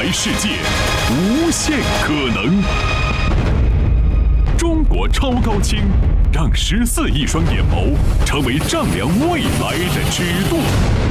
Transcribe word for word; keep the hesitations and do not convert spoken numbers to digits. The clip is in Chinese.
世界，无限可能。中国超高清，让十四亿双眼眸成为丈量未来的尺度。